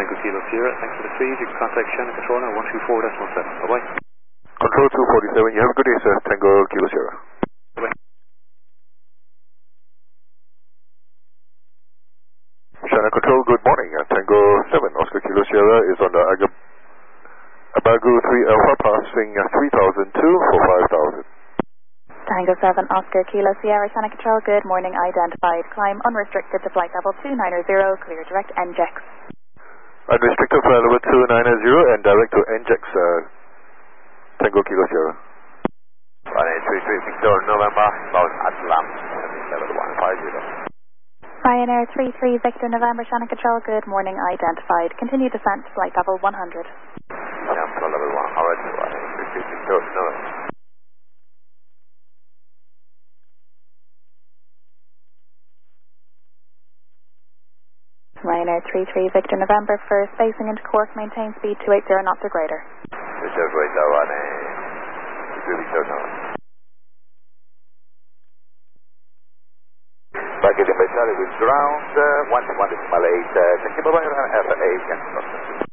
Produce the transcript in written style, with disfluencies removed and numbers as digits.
Echo Kilo Sierra, thanks for the feed. You can contact Shannon Control now, 124.7. Bye-bye. Control 247, you have a good day, sir. Tango Kilo Sierra. Bye-bye. Shannon Control, good morning. Tango 7, Oscar Kilo Sierra is on the Abagu 3 Alpha, passing 3002 for 5000. Tango 7, Oscar Kilo Sierra, Shannon Control, good morning, identified. Climb unrestricted to flight level 290, clear direct NJEX. Unrestricted flight level 290 and direct to NJEX, Tango Kilo Sierra. 183 Victor November, about Atlam, level 150. Ryanair 33 Victor November, Shannon Control, good morning, identified. Continue descent to flight level 100. Control level 100, 183 Victor November. Ryanair 33 Victor November for spacing into Cork, maintain speed 280 knots or greater. Reserve rate 183 Victor November. Baggage in Bessari with ground, 121.8, thank you, bye-bye, FAA, cancel.